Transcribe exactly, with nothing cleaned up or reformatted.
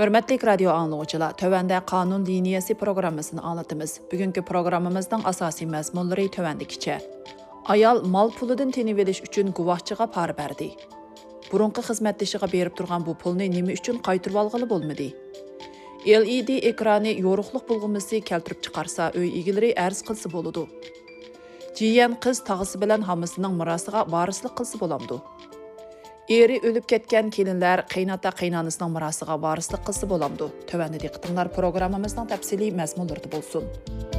Hörmətli radio anlıqçılar, tövəndə qanun liniyası proqramımızını anlatımız. Bugünkü proqramımızdan asasi məzmunları tövəndikiçə. Ayal mal puludan tenib ediş üçün quvaqçığa par berdi. Burunqı xizmətdişiga berib turğan bu pulni nima üçün qaytırıb alğılı bolmadı? L E D ekranı yoruqluq bulğumuzu keltirib chiqarsa, öy egiləri ərz qilsa boludu. Jiyan qiz tağısı bilan hamısının mirasıga varislik qilsa bolamdı. Eri ölüp ketken kelinler qaynata qaynanısının mirasıga varislik qilsa bolamdı. Tövəndə diqqətinizlər proqramımızdan təfsili məzmunlarda bolsun.